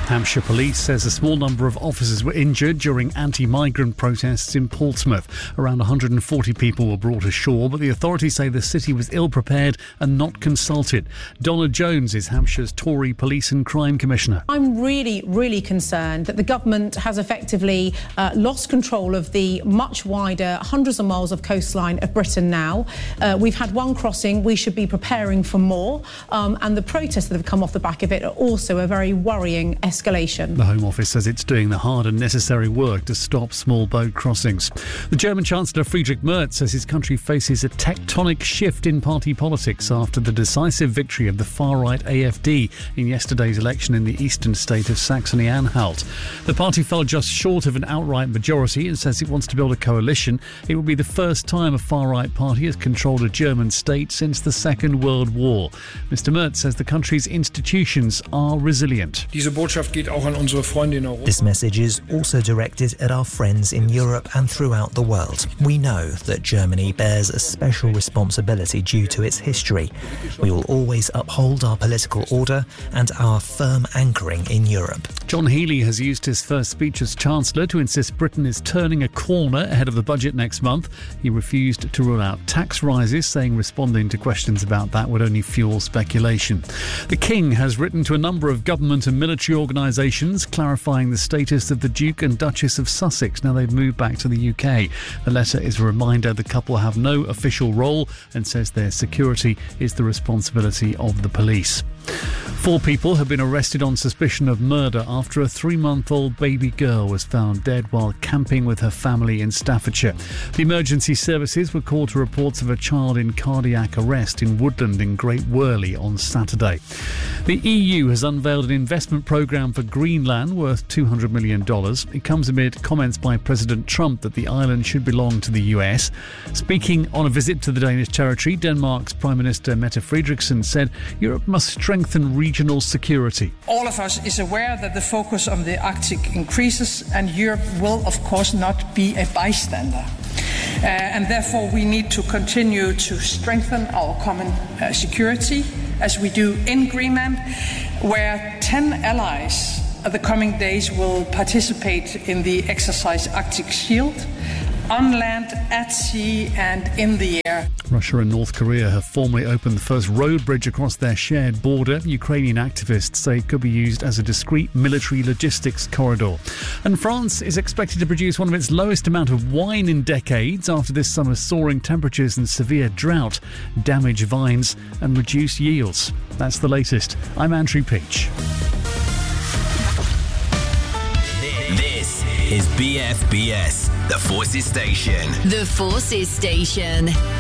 Hampshire Police says a small number of officers were injured during anti-migrant protests in Portsmouth. Around 140 people were brought ashore, but the authorities say the city was ill-prepared and not consulted. Donna Jones is Hampshire's Tory Police and Crime Commissioner. I'm really concerned that the government has effectively lost control of the much wider, hundreds of miles of coastline of Britain now. We've had one crossing, we should be preparing for more, and the protests that have come off the back of it are also a very worrying escalation. The Home Office says it's doing the hard and necessary work to stop small boat crossings. The German Chancellor Friedrich Merz says his country faces a tectonic shift in party politics after the decisive victory of the far-right AfD in yesterday's election in the eastern state of Saxony-Anhalt. The party fell just short of an outright majority and says it wants to build a coalition. It will be the first time a far-right party has controlled a German state since the Second World War. Mr. Merz says the country's institutions are resilient. This message is also directed at our friends in Europe and throughout the world. We know that Germany bears a special responsibility due to its history. We will always uphold our political order and our firm anchoring in Europe. John Healey has used his first speech as Chancellor to insist Britain is turning a corner ahead of the budget next month. He refused to rule out tax rises, saying responding to questions about that would only fuel speculation. The King has written to a number of government and military organisations clarifying the status of the Duke and Duchess of Sussex now they've moved back to the UK. The letter is a reminder the couple have no official role and says their security is the responsibility of the police. 4 people have been arrested on suspicion of murder after a 3-month-old baby girl was found dead while camping with her family in Staffordshire. The emergency services were called to reports of a child in cardiac arrest in Woodland in Great Worley on Saturday. The EU has unveiled an investment programme for Greenland worth $200 million. It comes amid comments by President Trump that the island should belong to the US. Speaking on a visit to the Danish territory, Denmark's Prime Minister Mette Frederiksen said Europe must strengthen regional security. All of us is aware that the focus on the Arctic increases and Europe will of course not be a bystander. And therefore we need to continue to strengthen our common security as we do in Greenland, where 10 allies of the coming days will participate in the exercise Arctic Shield, on land, at sea and in the air. Russia and North Korea have formally opened the first road bridge across their shared border. Ukrainian activists say it could be used as a discreet military logistics corridor. And France is expected to produce one of its lowest amount of wine in decades after this summer's soaring temperatures and severe drought damage vines and reduce yields. That's the latest. I'm Andrew Peach. This is BFBS, the Forces Station. The Forces Station.